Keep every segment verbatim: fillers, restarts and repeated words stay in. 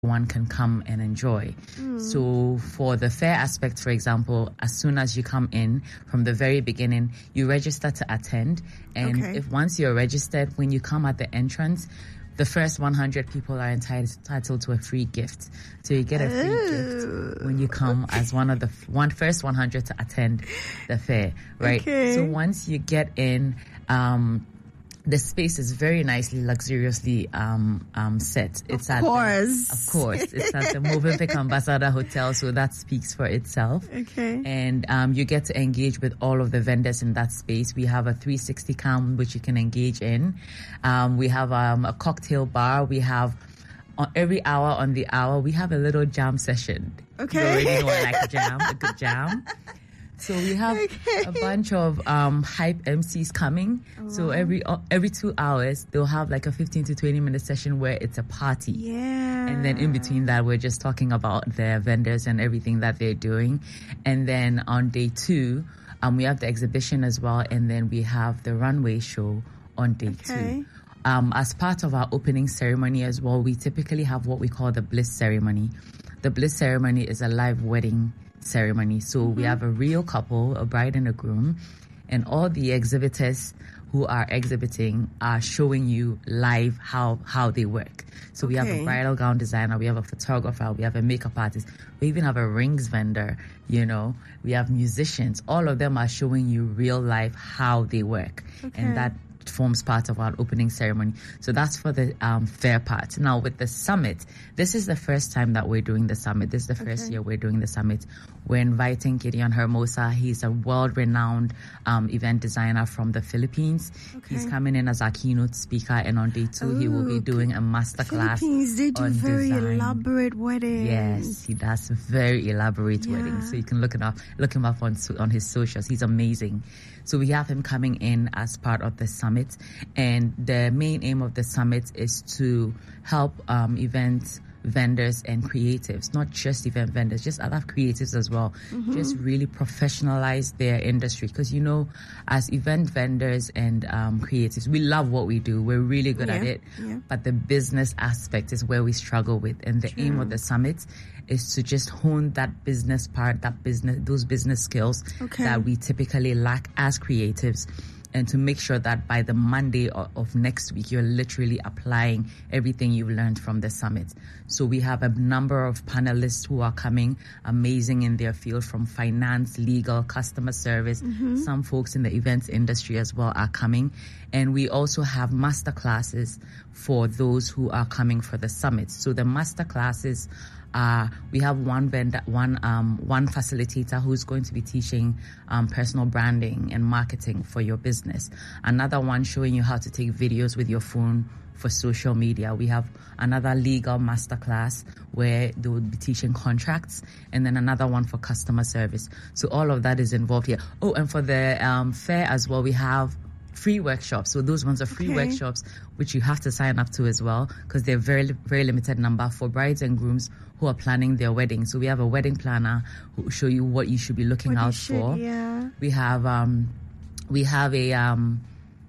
one can come and enjoy. Mm. So for the fair aspect, for example, as soon as you come in from the very beginning, you register to attend. And okay. if once you're registered, when you come at the entrance, the first one hundred people are entitled to a free gift. So you get a free Ooh. gift when you come as one of the one first one hundred to attend the fair, right? Okay. So once you get in, um, the space is very nicely, luxuriously um, um, set. It's of at course. The, of course. It's at the Movenpick Ambassador Hotel, so that speaks for itself. Okay. And um, you get to engage with all of the vendors in that space. We have a three sixty cam, which you can engage in. Um, we have um, a cocktail bar. We have on every hour on the hour, we have a little jam session. Okay. You already know I like a jam, a good jam. So we have okay. a bunch of um, hype M Cs coming. Oh, so wow. every uh, every two hours, they'll have like a fifteen to twenty minute session where it's a party. Yeah. And then in between that, we're just talking about their vendors and everything that they're doing. And then on day two, um, we have the exhibition as well. And then we have the runway show on day okay. two. Um, as part of our opening ceremony as well, we typically have what we call the bliss ceremony. The bliss ceremony is a live wedding ceremony. So mm-hmm. we have a real couple, a bride and a groom, and all the exhibitors who are exhibiting are showing you live how, how they work. So okay. we have a bridal gown designer, we have a photographer, we have a makeup artist, we even have a rings vendor, you know, we have musicians. All of them are showing you real life how they work. Okay. And that forms part of our opening ceremony. So that's for the um, fair part. Now with the summit, this is the first time that we're doing the summit. This is the first okay. year we're doing the summit. We're inviting Gideon Hermosa. He's a world-renowned um, event designer from the Philippines. Okay. He's coming in as our keynote speaker, and on day two, Ooh, he will be doing a masterclass. Philippines, they do on very design. elaborate weddings. Yes, he does very elaborate yeah. weddings. So you can look it up, look him up on on his socials. He's amazing. So we have him coming in as part of the summit, and the main aim of the summit is to help um, event vendors and creatives, not just event vendors, just other creatives as well, mm-hmm. just really professionalize their industry. Because, you know, as event vendors and um, creatives, we love what we do. We're really good yeah. at it. Yeah. But the business aspect is where we struggle with. And the True. aim of the summit is to just hone that business part, that business, those business skills okay. that we typically lack as creatives, and to make sure that by the Monday of, of next week, you're literally applying everything you've learned from the summit. So we have a number of panelists who are coming, amazing in their field, from finance, legal, customer service. Mm-hmm. Some folks in the events industry as well are coming. And we also have master classes for those who are coming for the summit. So the master classes Uh, we have one vendor, one um, one facilitator who's going to be teaching um, personal branding and marketing for your business. Another one showing you how to take videos with your phone for social media. We have another legal masterclass where they will be teaching contracts, and then another one for customer service. So all of that is involved here. Oh, and for the um, fair as well, we have free workshops. So those ones are free okay. workshops, which you have to sign up to as well, because they're very, very limited number for brides and grooms who are planning their wedding. So we have a wedding planner who will show you what you should be looking what out should, for. Yeah. We have, um, we have a, um,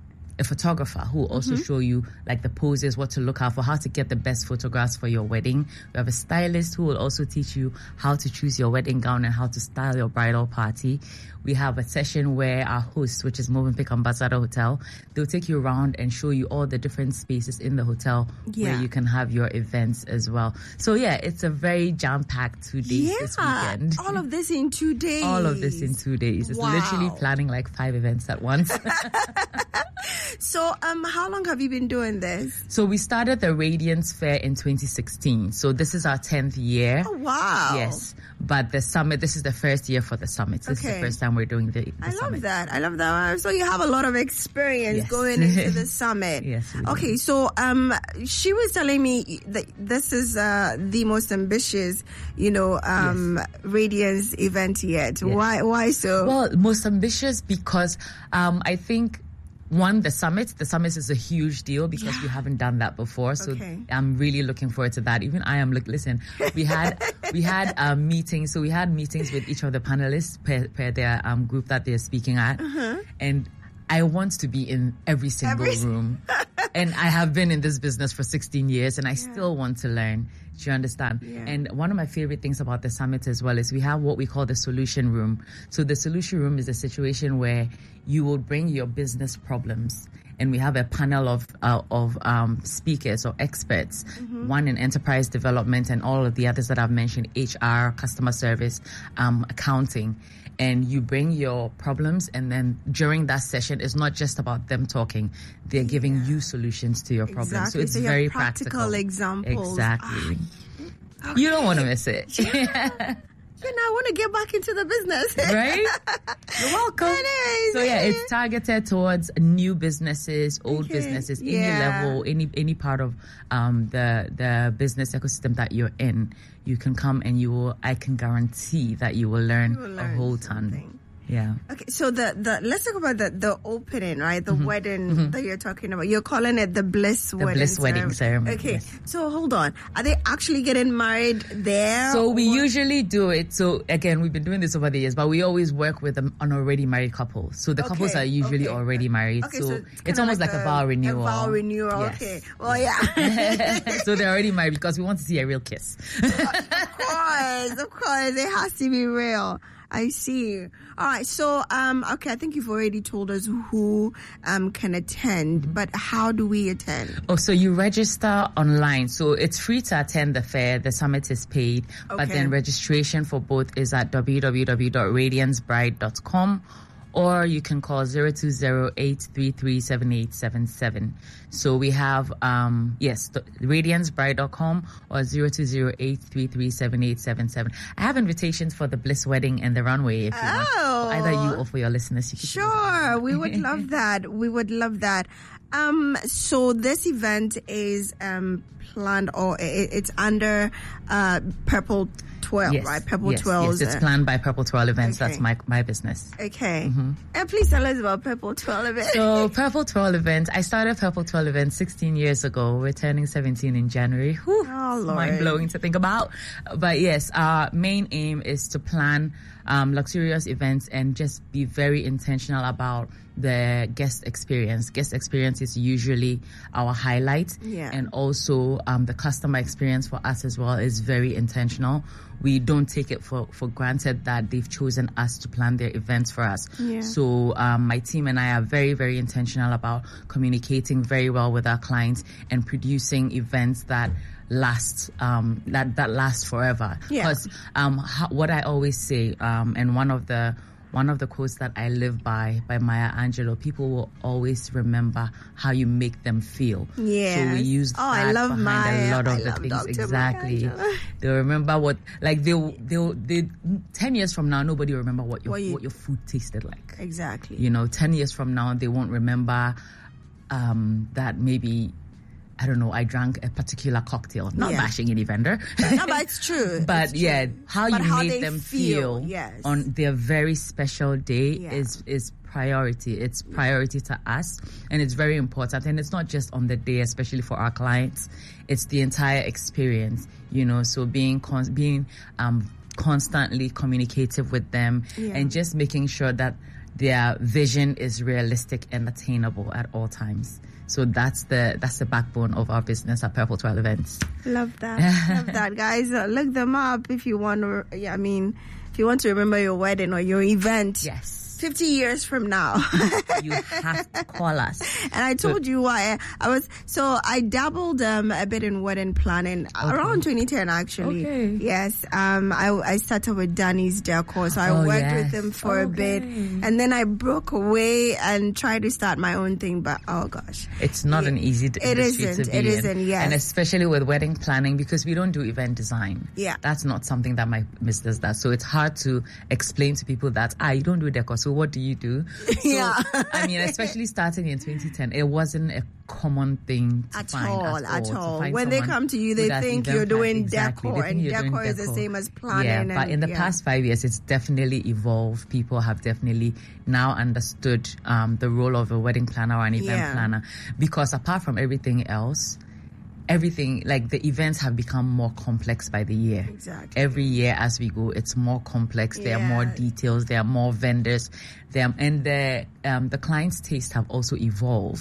a photographer who will also mm-hmm. show you like the poses, what to look out for, how to get the best photographs for your wedding. We have a stylist who will also teach you how to choose your wedding gown and how to style your bridal party. We have a session where our host, which is Movenpick Ambassador Hotel, they'll take you around and show you all the different spaces in the hotel yeah. where you can have your events as well. So yeah, it's a very jam-packed two days yeah. this weekend. All of this in two days. All of this in two days. It's wow. literally planning like five events at once. So, um, how long have you been doing this? So we started the Radiance Fair in twenty sixteen. So this is our tenth year. Oh, wow. Yes. But the summit, this is the first year for the summit. This okay. is the first time we're doing the, the I love summit. that. I love that. So you have a lot of experience yes. going into the summit. Yes. Okay. So, um, she was telling me that this is, uh, the most ambitious, you know, um, yes. Radiance event yet. Yes. Why, why so? Well, most ambitious because, um, I think, One, the summit. The summit is a huge deal because yeah. we haven't done that before. So okay. I'm really looking forward to that. Even I am, like, listen, we had, we had um, meetings. So we had meetings with each of the panelists per, per their um, group that they're speaking at. Uh-huh. And I want to be in every single every... room. And I have been in this business for sixteen years and I yeah. still want to learn. Do you understand? Yeah. And one of my favorite things about the summit as well is we have what we call the solution room. So the solution room is a situation where you will bring your business problems, and we have a panel of uh, of um, speakers or experts, mm-hmm. one in enterprise development and all of the others that I've mentioned, H R, customer service, um, accounting. And you bring your problems, and then during that session, it's not just about them talking. They're giving yeah. you solutions to your problems. Exactly. So it's so very practical. practical. examples. Exactly. Ah. Okay. You don't want to miss it. Yeah. And I want to get back into the business. Right? You're welcome. Anyways, so yeah, it's targeted towards new businesses, old okay. businesses, yeah. any level, any any part of um, the the business ecosystem that you're in. You can come and you will. I can guarantee that you will learn, you will learn a whole something. ton. Yeah. Okay, so the, the let's talk about the, the opening, right? The mm-hmm. wedding mm-hmm. that you're talking about. You're calling it the Bliss the wedding Bliss wedding ceremony. Okay, yes. So hold on. Are they actually getting married there? So we or? usually do it. So again, we've been doing this over the years, but we always work with an already married couple. So the okay. couples are usually okay. already married. Okay, so, so it's, it's almost like, like a, a vow renewal. A vow renewal. Yes. Okay. Well, yeah. So they're already married because we want to see a real kiss. Of course, of course, it has to be real. I see. All right. So, um, okay, I think you've already told us who um, can attend, but how do we attend? Oh, so you register online. So it's free to attend the fair. The summit is paid, okay. but then registration for both is at w w w dot radiance bride dot com. Or you can call zero two zero, eight three three, seven eight seven seven. So we have, um, yes, radiance bride dot com or zero two zero, eight three three, seven eight seven seven. I have invitations for the Bliss wedding and the runway if you oh. want. Either you or for your listeners. You can sure, we would love that. We would love that. Um, so this event is um, planned, or it, it's under uh, Purple twelve, yes, right? Purple yes, twelve. Yes, it's planned by Purple twelve Events. Okay. That's my my business. Okay. Mm-hmm. And please tell us about Purple twelve Events. So Purple twelve Events, I started Purple twelve Events sixteen years ago. We're turning seventeen in January. Whew, oh, Lord. Mind blowing to think about. But yes, our main aim is to plan um, luxurious events and just be very intentional about the guest experience. Guest experience is usually our highlight. Yeah. And also um, the customer experience for us as well is very intentional. We don't take it for, for granted that they've chosen us to plan their events for us. Yeah. So um, my team and I are very, very intentional about communicating very well with our clients and producing events that last um, that that last forever. Yeah. Because um, how, what I always say, um, and one of the One of the quotes that I live by, by Maya Angelou, people will always remember how you make them feel. Yeah. So we use oh, that I love behind Maya. a lot of I the love things. Doctor Exactly. They'll remember what, like they'll, they'll, they, ten years from now, nobody will remember what your, what, you, what your food tasted like. Exactly. You know, ten years from now, they won't remember, um, that maybe, I don't know, I drank a particular cocktail. Not yeah. bashing any vendor. No, but it's true. But it's yeah, true. how but you how made them feel, feel yes. on their very special day yeah. is is priority. It's priority to us, and it's very important. And it's not just on the day, especially for our clients. It's the entire experience, you know. So being con- being um, constantly communicative with them, yeah. and just making sure that their vision is realistic and attainable at all times. So that's the that's the backbone of our business at Purple twelve Events. Love that, love that, guys. Uh, look them up if you want to. Yeah, I mean, if you want to remember your wedding or your event. Yes. fifty years from now. You have to call us. And I told you why. I was so I dabbled um, a bit in wedding planning okay. around twenty ten actually. Okay. Yes. Um I I started with Danny's Decor. So I oh, worked yes. with him for okay. a bit. And then I broke away and tried to start my own thing, but oh gosh. It's not it, an easy d- it industry isn't, to be it in. isn't, yes. And especially with wedding planning, because we don't do event design. Yeah. That's not something that my business does. So it's hard to explain to people that, ah, you don't do decor, so what do you do? So, yeah. I mean, especially starting in twenty ten, it wasn't a common thing to at find all, at at all. all. When they come to you, they think you're doing exactly. decor, and decor is the same as planning. Yeah, and, but in the yeah. past five years, it's definitely evolved. People have definitely now understood um, the role of a wedding planner or an event yeah. planner, because apart from everything else, everything, like the events have become more complex by the year. Exactly. Every year as we go, it's more complex. Yeah. There are more details. There are more vendors. There, and the um, the client's tastes have also evolved.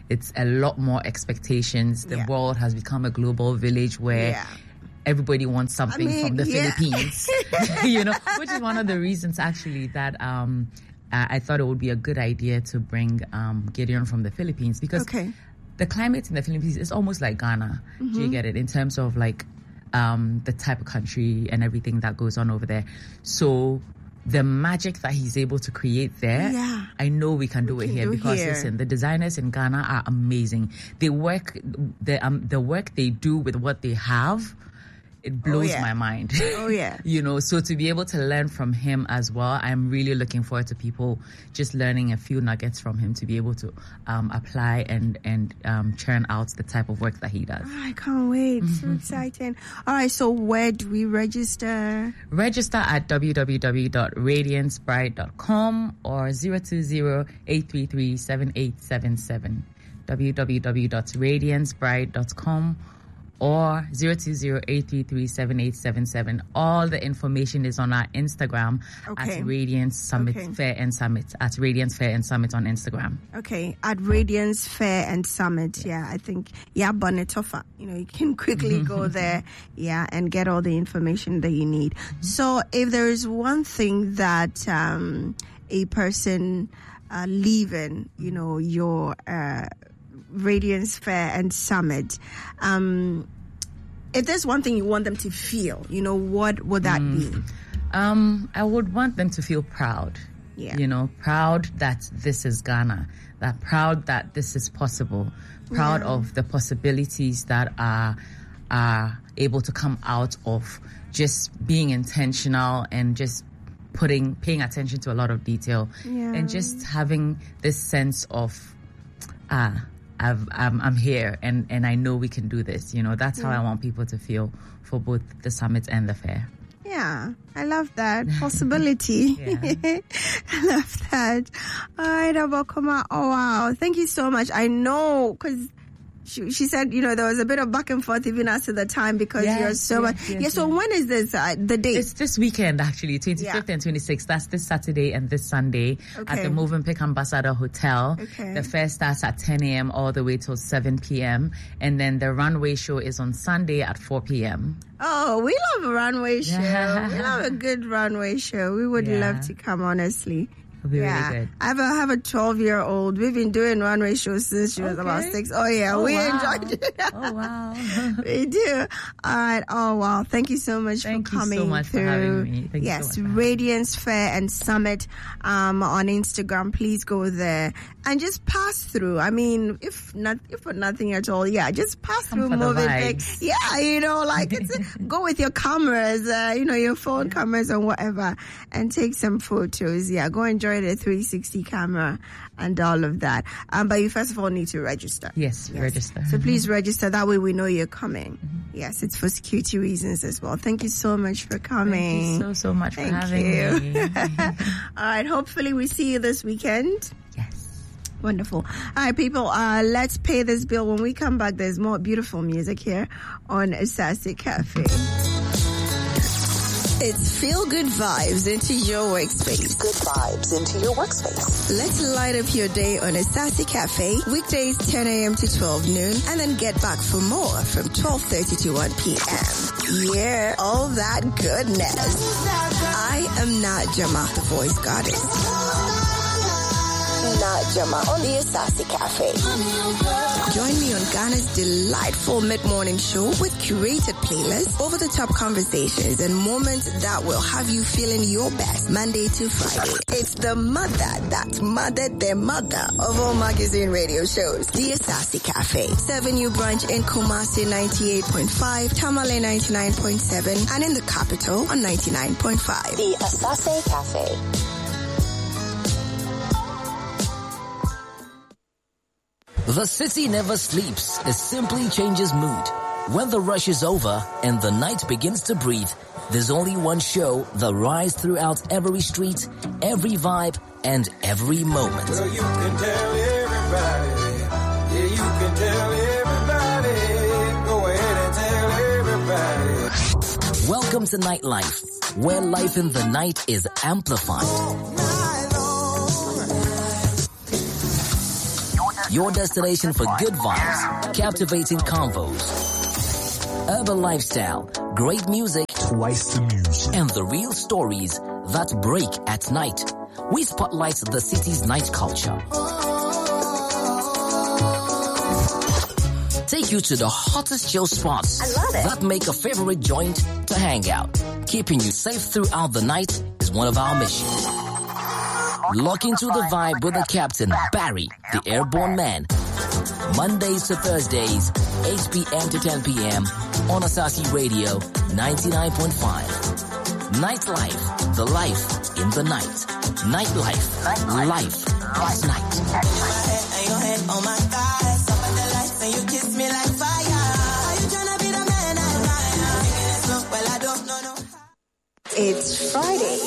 it's a lot more expectations. The Yeah. world has become a global village where Yeah. everybody wants something I mean, from the yeah. Philippines, you know, which is one of the reasons actually that um, uh, I thought it would be a good idea to bring um, Gideon from the Philippines, because Okay. the climate in the Philippines is almost like Ghana. Mm-hmm. Do you get it? In terms of like um, the type of country and everything that goes on over there. So the magic that he's able to create there, Yeah. I know we can do We it can here do because here. listen, the designers in Ghana are amazing. They work, the um, the work they do with what they have, it blows yeah. my mind. Oh, yeah. You know, so to be able to learn from him as well, I'm really looking forward to people just learning a few nuggets from him to be able to um, apply and and um, churn out the type of work that he does. I can't wait. So exciting. All right, so where do we register? Register at w w w dot radiance bride dot com or zero two zero, eight three three, seven eight seven seven. w w w dot radiance bride dot com or zero two zero, eight three three, seven eight seven seven. All the information is on our Instagram Okay. at Radiance Summit Okay. Fair and Summit, at Radiance Fair and Summit on Instagram. Okay, at Radiance Fair and Summit. Yeah, I think, yeah, Bonetofa. You know, you can quickly go there, yeah, and get all the information that you need. So if there is one thing that um, a person uh, leaving, you know, your uh, Radiance Fair and Summit, um, if there's one thing you want them to feel, you know, what would that be? Um, I would want them to feel proud. Yeah. You know, proud that this is Ghana, that proud that this is possible, proud Yeah. of the possibilities that are are able to come out of just being intentional and just putting paying attention to a lot of detail, Yeah. and just having this sense of ah I've, I'm, I'm here and, and I know we can do this. You know, that's how I want people to feel for both the summit and the fair. Yeah, I love that possibility. I love that. All right, Abokoma. Oh, wow. Thank you so much. I know, because she, she said, you know, there was a bit of back and forth even as to the time because Yes, you're so yes, much. yes, yeah, so yes. when is this, uh, the date? It's this weekend, actually, twenty-fifth Yeah. and twenty-sixth. That's this Saturday and this Sunday Okay. at the Move and Pick Ambassador Hotel. Okay. The fair starts at ten a.m. all the way till seven p.m. And then the runway show is on Sunday at four p.m. Oh, we love a runway show. Yeah. We love a good runway show. We would Yeah. love to come, honestly. It'll be Yeah, really good. I have a, I have a twelve-year-old. We've been doing runway shows since she was Okay. about six. Oh, yeah, Oh, we wow. enjoyed it. Oh, wow. We do. All right. Oh, wow. Thank you so much Thank for you so coming much for through. having me. Thank you so yes, much for having me. Radiance Fair and Summit um, on Instagram. Please go there and just pass through. I mean, if not, if for nothing at all, yeah, just pass Come through for the moving vibes. pic. Yeah, you know, like it's go with your cameras, uh, you know, your phone cameras and whatever, and take some photos. Yeah, go enjoy the three sixty camera and all of that. Um, but you first of all need to register. Yes, register. So please register. That way we know you're coming. Mm-hmm. Yes, it's for security reasons as well. Thank you so much for coming. Thank you so, so much Thank for having you. me. All right. Hopefully we see you this weekend. Yes. Wonderful. All right, people, uh, let's pay this bill. When we come back, there's more beautiful music here on Sassy Cafe. It's feel good vibes into your workspace. Good vibes into your workspace. Let's light up your day on a Sassy Cafe, weekdays ten a.m. to twelve noon, and then get back for more from twelve thirty to one p.m. Yeah, all that goodness. I am not Jama, the voice goddess. Not Jama on the Sassy Cafe. Join me on Ghana's delightful mid-morning show with curated playlists, over-the-top conversations, and moments that will have you feeling your best Monday to Friday. It's the mother that mothered the mother of all magazine radio shows, the Sassy Cafe. Serving you brunch in Kumasi ninety-eight point five, Tamale ninety-nine point seven, and in the capital on ninety-nine point five. The Sassy Cafe. The city never sleeps. It simply changes mood. When the rush is over and the night begins to breathe, there's only one show that rides throughout every street, every vibe, and every moment. Well, you can tell everybody. Yeah, you can tell everybody. Go ahead and tell everybody. Welcome to Nightlife, where life in the night is amplified. your destination for good vibes, captivating convos, urban lifestyle, great music, twice the music, and the real stories that break at night. We spotlight the city's night culture. Take you to the hottest chill spots I love it. that make a favorite joint to hang out. Keeping you safe throughout the night is one of our missions. Lock into the vibe with the captain, Barry, the airborne man. Mondays to Thursdays, eight p.m. to ten p.m. on Asasi Radio ninety-nine point five. Nightlife, the life in the night. Nightlife, life at night. It's Friday.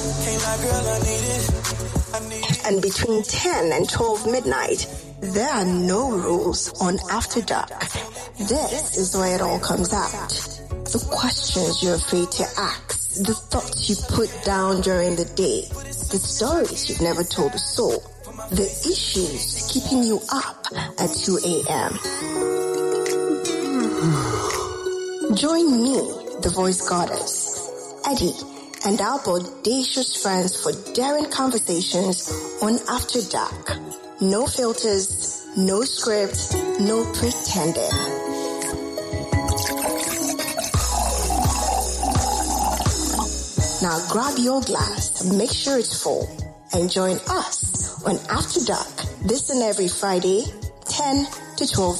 And between ten and twelve midnight, there are no rules on After Dark. This is where it all comes out. The questions you're afraid to ask, the thoughts you put down during the day, the stories you've never told a soul, the issues keeping you up at two a.m. Join me, the voice goddess, Eddie, and our bodacious friends for daring conversations on After Dark. No filters, no script, no pretending. Now grab your glass, make sure it's full, and join us on After Dark this and every Friday, ten to twelve